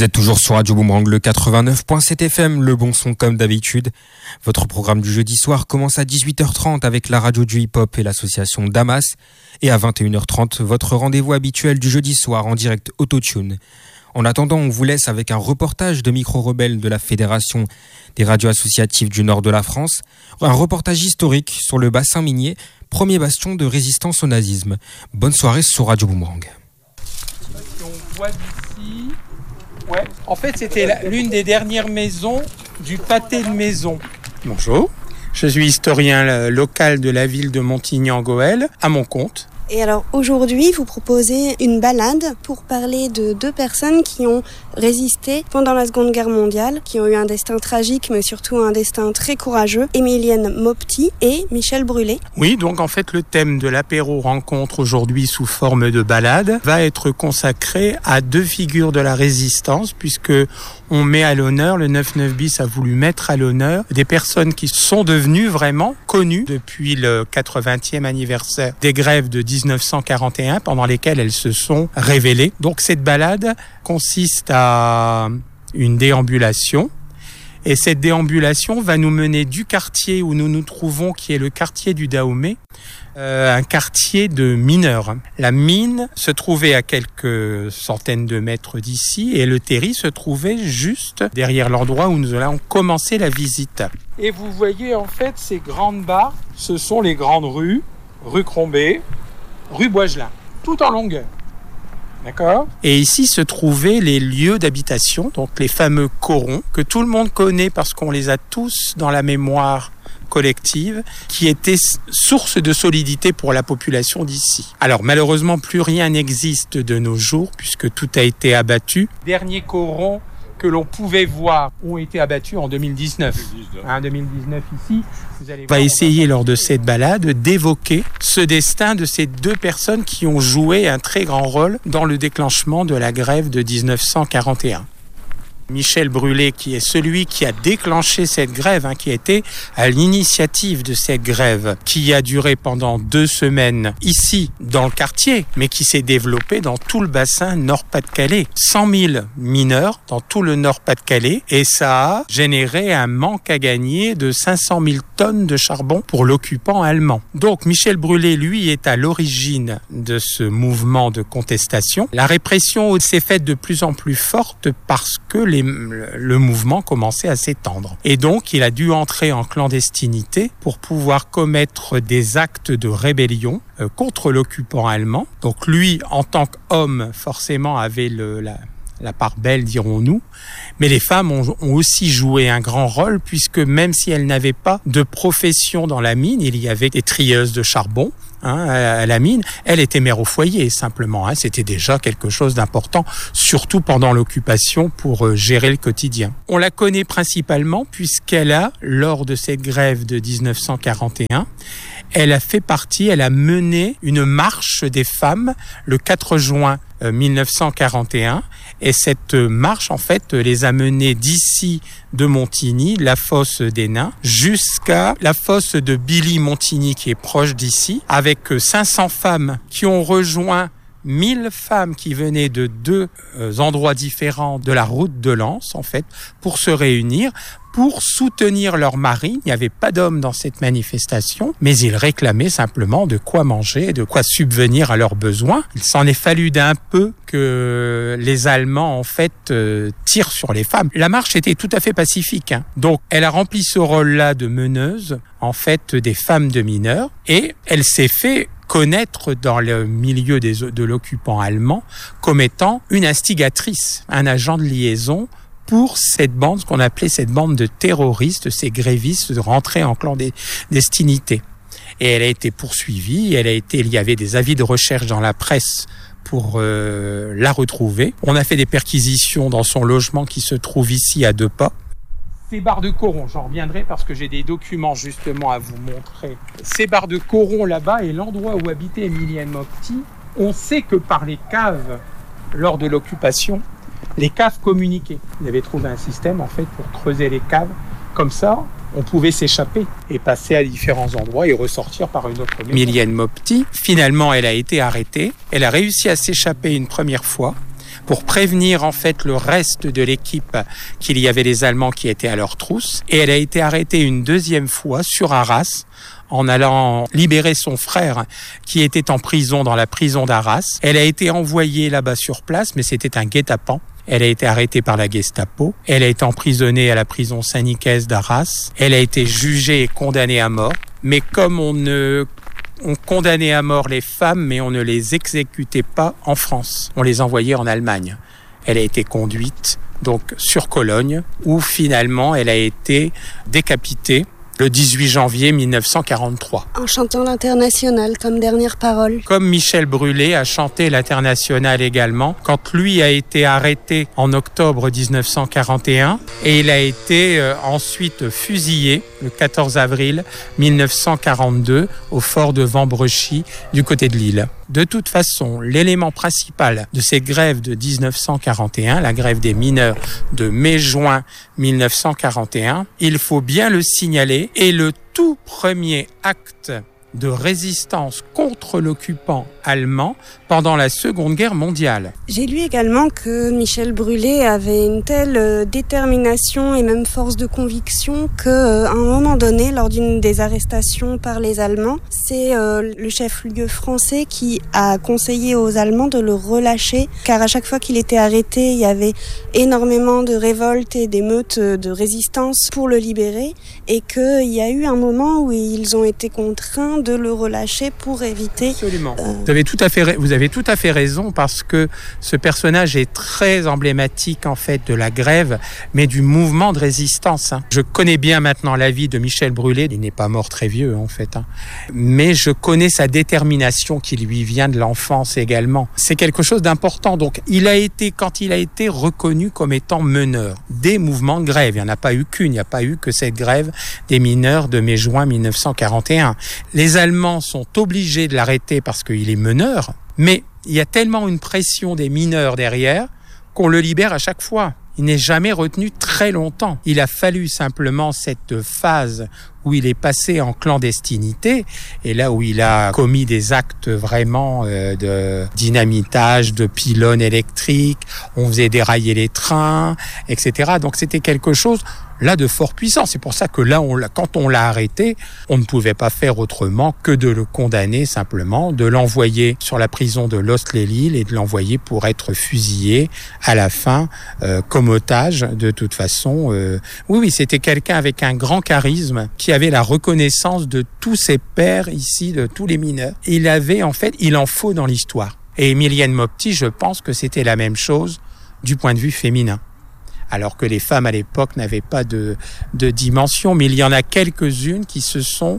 Vous êtes toujours sur Radio Boomerang, le 89.7 FM, le bon son comme d'habitude. Votre programme du jeudi soir commence à 18h30 avec la radio du hip-hop et l'association Damas. Et à 21h30, votre rendez-vous habituel du jeudi soir en direct Autotune. En attendant, on vous laisse avec un reportage de Micro-Rebelles de la Fédération des radios associatives du nord de la France. Un reportage historique sur le bassin minier, premier bastion de résistance au nazisme. Bonne soirée sur Radio Boomerang. On voit d'ici... Ouais. En fait, c'était l'une des dernières maisons du pâté de maison. Bonjour, je suis historien local de la ville de Montigny-en-Gohelle, à mon compte. Et alors aujourd'hui, vous proposez une balade pour parler de deux personnes qui ont résisté pendant la Seconde Guerre mondiale, qui ont eu un destin tragique, mais surtout un destin très courageux, Emilienne Maupetit et Michel Brûlé. Oui, donc en fait, le thème de l'apéro rencontre aujourd'hui sous forme de balade va être consacré à deux figures de la résistance, puisque on met à l'honneur, le 9-9 bis a voulu mettre à l'honneur des personnes qui sont devenues vraiment connues depuis le 80e anniversaire des grèves de 1941, pendant lesquelles elles se sont révélées. Donc cette balade consiste à une déambulation. Et cette déambulation va nous mener du quartier où nous nous trouvons, qui est le quartier du Dahomey, un quartier de mineurs. La mine se trouvait à quelques centaines de mètres d'ici et le terri se trouvait juste derrière l'endroit où nous allons commencer la visite. Et vous voyez en fait ces grandes barres, ce sont les grandes rues, rue Crombé, rue Boigelin, tout en longueur. D'accord. Et ici se trouvaient les lieux d'habitation, donc les fameux corons, que tout le monde connaît parce qu'on les a tous dans la mémoire collective, qui étaient source de solidité pour la population d'ici. Alors malheureusement, plus rien n'existe de nos jours, puisque tout a été abattu. Derniers corons que l'on pouvait voir ont été abattus en 2019. 2019 ici. On va essayer lors de cette balade d'évoquer ce destin de ces deux personnes qui ont joué un très grand rôle dans le déclenchement de la grève de 1941. Michel Brûlé, qui est celui qui a déclenché cette grève, qui a été à l'initiative de cette grève, qui a duré pendant 2 semaines ici, dans le quartier, mais qui s'est développée dans tout le bassin Nord-Pas-de-Calais. 100 000 mineurs dans tout le Nord-Pas-de-Calais, et ça a généré un manque à gagner de 500 000 tonnes de charbon pour l'occupant allemand. Donc Michel Brûlé, lui, est à l'origine de ce mouvement de contestation. La répression s'est faite de plus en plus forte parce que le mouvement commençait à s'étendre. Et donc, il a dû entrer en clandestinité pour pouvoir commettre des actes de rébellion contre l'occupant allemand. Donc lui, en tant qu'homme, forcément, avait la part belle, dirons-nous. Mais les femmes ont aussi joué un grand rôle, puisque même si elles n'avaient pas de profession dans la mine, il y avait des trieuses de charbon à la mine. Elle était mère au foyer, simplement. C'était déjà quelque chose d'important, surtout pendant l'occupation, pour gérer le quotidien. On la connaît principalement puisqu'elle a, lors de cette grève de 1941, elle a mené une marche des femmes le 4 juin 1941. Et cette marche, en fait, les a menées d'ici de Montigny, la fosse des Nains, jusqu'à la fosse de Billy-Montigny, qui est proche d'ici, avec 500 femmes qui ont rejoint 1000 femmes qui venaient de 2 endroits différents de la route de Lens, en fait, pour se réunir, pour soutenir leur mari. Il n'y avait pas d'hommes dans cette manifestation, mais ils réclamaient simplement de quoi manger, de quoi subvenir à leurs besoins. Il s'en est fallu d'un peu que les Allemands, en fait, tirent sur les femmes. La marche était tout à fait pacifique. Donc, elle a rempli ce rôle-là de meneuse, en fait, des femmes de mineurs, et elle s'est fait connaître dans le milieu de l'occupant allemand comme étant une instigatrice, un agent de liaison pour cette bande, ce qu'on appelait cette bande de terroristes, ces grévistes rentrés en clandestinité. Et elle a été poursuivie, il y avait des avis de recherche dans la presse pour la retrouver. On a fait des perquisitions dans son logement qui se trouve ici à 2 pas. Ces barres de corons, j'en reviendrai parce que j'ai des documents justement à vous montrer. Ces barres de corons là-bas et l'endroit où habitait Emilienne Maupetit, on sait que par les caves, lors de l'occupation, les caves communiquaient. Ils avaient trouvé un système en fait pour creuser les caves. Comme ça, on pouvait s'échapper et passer à différents endroits et ressortir par une autre maison. Emilienne Maupetit, finalement, elle a été arrêtée. Elle a réussi à s'échapper une première fois pour prévenir en fait le reste de l'équipe qu'il y avait des Allemands qui étaient à leur trousse. Et elle a été arrêtée une deuxième fois sur Arras, en allant libérer son frère qui était en prison dans la prison d'Arras. Elle a été envoyée là-bas sur place, mais c'était un guet-apens. Elle a été arrêtée par la Gestapo. Elle a été emprisonnée à la prison Saint-Nicaise d'Arras. Elle a été jugée et condamnée à mort. Mais comme on condamnait à mort les femmes, mais on ne les exécutait pas en France. On les envoyait en Allemagne. Elle a été conduite donc sur Cologne, où finalement elle a été décapitée le 18 janvier 1943. En chantant l'Internationale comme dernière parole. Comme Michel Brûlé a chanté l'Internationale également, quand lui a été arrêté en octobre 1941 et il a été ensuite fusillé le 14 avril 1942 au fort de Vambrechy du côté de Lille. De toute façon, l'élément principal de cette grève de 1941, la grève des mineurs de mai-juin 1941, il faut bien le signaler, est le tout premier acte de résistance contre l'occupant allemand pendant la Seconde Guerre mondiale. J'ai lu également que Michel Brûlé avait une telle détermination et même force de conviction qu'à un moment donné, lors d'une des arrestations par les Allemands, c'est le chef-lieu français qui a conseillé aux Allemands de le relâcher, car à chaque fois qu'il était arrêté, il y avait énormément de révoltes et d'émeutes de résistance pour le libérer, et qu'il y a eu un moment où ils ont été contraints de le relâcher pour éviter... Absolument. Vous avez tout à fait raison, parce que ce personnage est très emblématique en fait de la grève, mais du mouvement de résistance. Je connais bien maintenant la vie de Michel Brûlé, il n'est pas mort très vieux en fait, mais je connais sa détermination qui lui vient de l'enfance également. C'est quelque chose d'important. Donc quand il a été reconnu comme étant meneur des mouvements de grève, il n'y en a pas eu qu'une, il n'y a pas eu que cette grève des mineurs de mai-juin 1941. Les Allemands sont obligés de l'arrêter parce qu'il est meneur, mais il y a tellement une pression des mineurs derrière qu'on le libère à chaque fois. Il n'est jamais retenu très longtemps. Il a fallu simplement cette phase où il est passé en clandestinité et là où il a commis des actes vraiment de dynamitage, de pylônes électriques, on faisait dérailler les trains, etc. Donc c'était quelque chose là de fort puissant. C'est pour ça que là, quand on l'a arrêté, on ne pouvait pas faire autrement que de le condamner simplement, de l'envoyer sur la prison de Loos-les-Lilles et de l'envoyer pour être fusillé à la fin comme otage. De toute façon, oui, c'était quelqu'un avec un grand charisme qui avait la reconnaissance de tous ses pairs ici, de tous les mineurs. Il en faut dans l'histoire. Et Emilienne Mopti, je pense que c'était la même chose du point de vue féminin. Alors que les femmes à l'époque n'avaient pas de dimension, mais il y en a quelques-unes qui se sont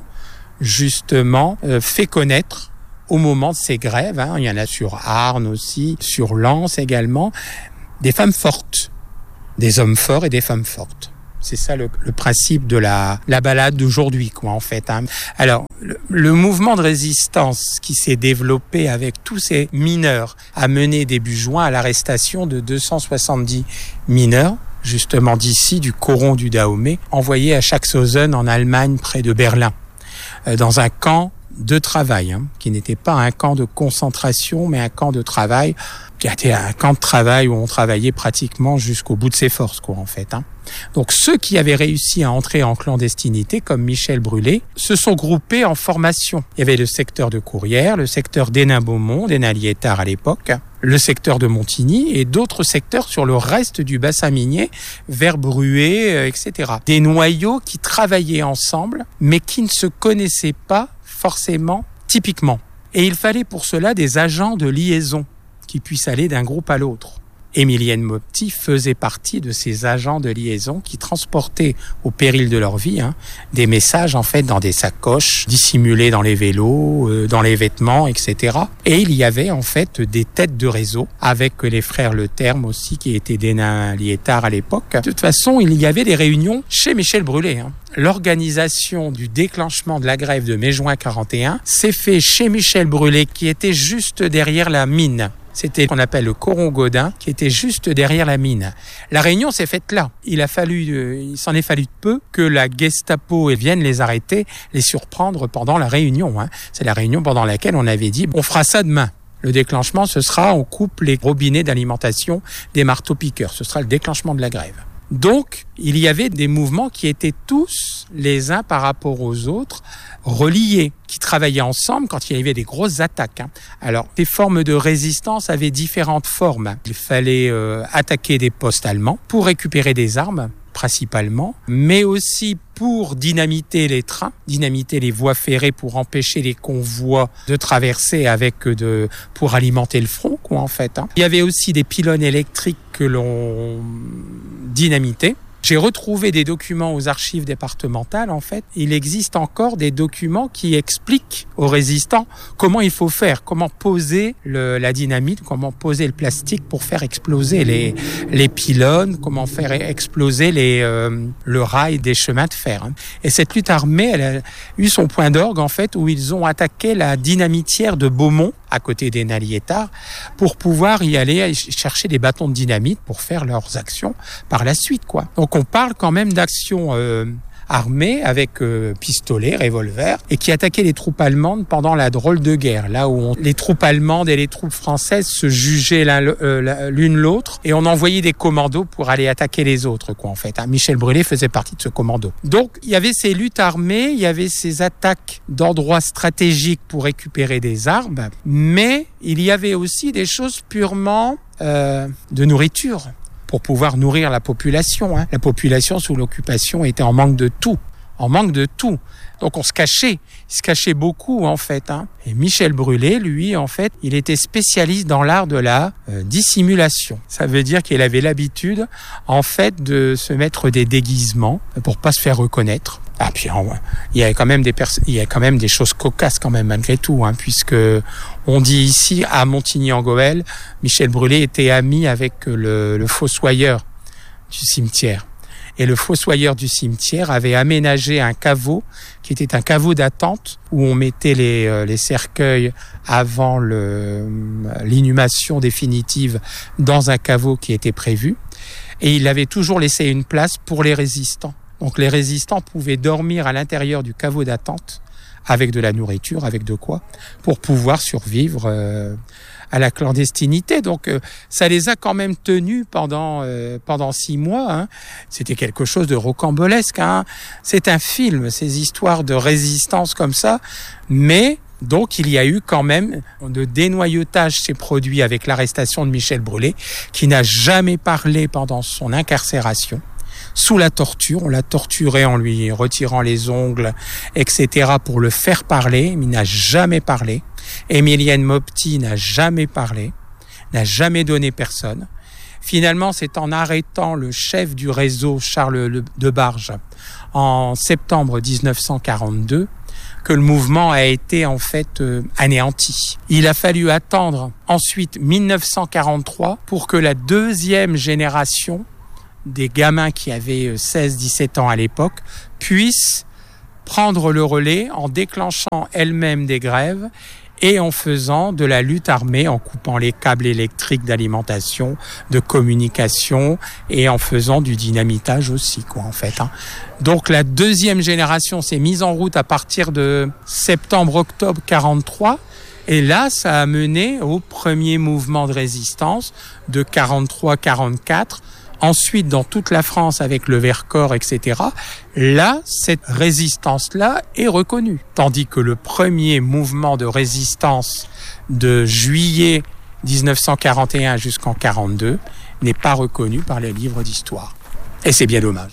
justement fait connaître au moment de ces grèves. Il y en a sur Arnes aussi, sur Lens également. Des femmes fortes, des hommes forts et des femmes fortes. C'est ça le principe de la balade d'aujourd'hui, en fait. Alors, le mouvement de résistance qui s'est développé avec tous ces mineurs a mené début juin à l'arrestation de 270 mineurs, justement d'ici, du Coron du Dahomey, envoyés à Schaffhausen en Allemagne, près de Berlin, dans un camp de travail, qui n'était pas un camp de concentration, mais un camp de travail, qui était un camp de travail où on travaillait pratiquement jusqu'au bout de ses forces, en fait. Donc ceux qui avaient réussi à entrer en clandestinité, comme Michel Brûlé, se sont groupés en formation. Il y avait le secteur de Courrières, le secteur d'Hénin-Beaumont, d'Hénin-Liétard à l'époque, le secteur de Montigny et d'autres secteurs sur le reste du bassin minier, vers Bruay, etc. Des noyaux qui travaillaient ensemble, mais qui ne se connaissaient pas forcément typiquement. Et il fallait pour cela des agents de liaison qui puissent aller d'un groupe à l'autre. Emilienne Mopti faisait partie de ces agents de liaison qui transportaient au péril de leur vie des messages en fait dans des sacoches dissimulés dans les vélos, dans les vêtements, etc. Et il y avait en fait des têtes de réseau avec les frères Le Terme aussi qui étaient d'Hénin-Liétard à l'époque. De toute façon, il y avait des réunions chez Michel Brûlé. L'organisation du déclenchement de la grève de mai-juin 41 s'est fait chez Michel Brûlé qui était juste derrière la mine. C'était ce qu'on appelle le Coron Gaudin, qui était juste derrière la mine. La réunion s'est faite là. Il s'en est fallu peu que la Gestapo vienne les arrêter, les surprendre pendant la réunion. C'est la réunion pendant laquelle on avait dit « on fera ça demain ». Le déclenchement, ce sera, on coupe les robinets d'alimentation des marteaux-piqueurs. Ce sera le déclenchement de la grève. Donc, il y avait des mouvements qui étaient tous, les uns par rapport aux autres, reliés, qui travaillaient ensemble quand il y avait des grosses attaques. Alors, les formes de résistance avaient différentes formes. Il fallait attaquer des postes allemands pour récupérer des armes, principalement, mais aussi pour dynamiter les trains, dynamiter les voies ferrées pour empêcher les convois de traverser pour alimenter le front, quoi, en fait. Il y avait aussi des pylônes électriques que l'on dynamitait. J'ai retrouvé des documents aux archives départementales, en fait. Il existe encore des documents qui expliquent aux résistants comment il faut faire, comment poser la dynamite, comment poser le plastique pour faire exploser les pylônes, comment faire exploser le rail des chemins de fer. Et cette lutte armée, elle a eu son point d'orgue, en fait, où ils ont attaqué la dynamitière de Beaumont, à côté des Naliétards, pour pouvoir y aller chercher des bâtons de dynamite pour faire leurs actions par la suite, quoi. Donc on parle quand même d'actions armées avec pistolets, revolvers, et qui attaquaient les troupes allemandes pendant la drôle de guerre, là où les troupes allemandes et les troupes françaises se jugeaient l'une l'autre, et on envoyait des commandos pour aller attaquer les autres, quoi, en fait. Michel Brûlé faisait partie de ce commando. Donc il y avait ces luttes armées, il y avait ces attaques d'endroits stratégiques pour récupérer des armes, mais il y avait aussi des choses purement de nourriture, pour pouvoir nourrir la population. La population sous l'occupation était en manque de tout. Donc on se cachait. Il se cachait beaucoup, en fait. Et Michel Brûlé, lui, en fait, il était spécialiste dans l'art de la dissimulation. Ça veut dire qu'il avait l'habitude, en fait, de se mettre des déguisements pour pas se faire reconnaître. Ah, puis il y a quand même des choses cocasses quand même malgré tout, puisque on dit ici à Montigny-en-Gohelle, Michel Brûlé était ami avec le fossoyeur du cimetière. Et le fossoyeur du cimetière avait aménagé un caveau qui était un caveau d'attente où on mettait les cercueils avant l'inhumation définitive dans un caveau qui était prévu. Et il avait toujours laissé une place pour les résistants. Donc les résistants pouvaient dormir à l'intérieur du caveau d'attente avec de la nourriture, avec de quoi, pour pouvoir survivre à la clandestinité. Donc ça les a quand même tenus pendant 6 mois. C'était quelque chose de rocambolesque. C'est un film, ces histoires de résistance comme ça. Mais donc il y a eu quand même de dénoyautage s'est produit avec l'arrestation de Michel Brûlé, qui n'a jamais parlé pendant son incarcération. Sous la torture, on l'a torturé en lui retirant les ongles, etc. pour le faire parler, mais il n'a jamais parlé. Émilienne Mopti n'a jamais parlé, n'a jamais donné personne. Finalement, c'est en arrêtant le chef du réseau, Charles Debarge, en septembre 1942, que le mouvement a été en fait anéanti. Il a fallu attendre ensuite 1943 pour que la deuxième génération des gamins qui avaient 16-17 ans à l'époque puissent prendre le relais en déclenchant elles-mêmes des grèves et en faisant de la lutte armée, en coupant les câbles électriques d'alimentation, de communication et en faisant du dynamitage aussi, quoi, en fait. Donc la deuxième génération s'est mise en route à partir de septembre-octobre 43. Et là, ça a mené au premier mouvement de résistance de 43-44. Ensuite, dans toute la France, avec le Vercors, etc., là, cette résistance-là est reconnue. Tandis que le premier mouvement de résistance de juillet 1941 jusqu'en 42 n'est pas reconnu par les livres d'histoire. Et c'est bien dommage.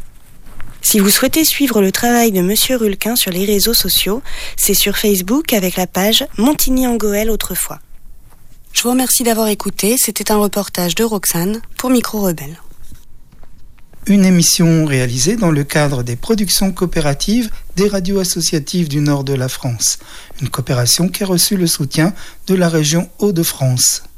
Si vous souhaitez suivre le travail de Monsieur Rulquin sur les réseaux sociaux, c'est sur Facebook avec la page Montigny-en-Gohelle autrefois. Je vous remercie d'avoir écouté. C'était un reportage de Roxane pour Micro Rebelle. Une émission réalisée dans le cadre des productions coopératives des radios associatives du nord de la France. Une coopération qui a reçu le soutien de la région Hauts-de-France.